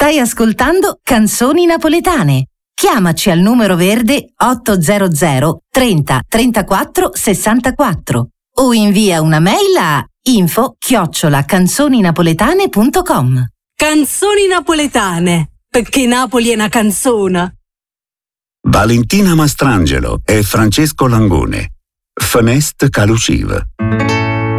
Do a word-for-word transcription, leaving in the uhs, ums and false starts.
Stai ascoltando Canzoni Napoletane. Chiamaci al numero verde ottocento trenta trentaquattro sessantaquattro o invia una mail a info chiocciola canzoninapoletane punto com. Canzoni napoletane, perché Napoli è una canzona. Valentina Mastrangelo e Francesco Langone. Fenest Calusiv.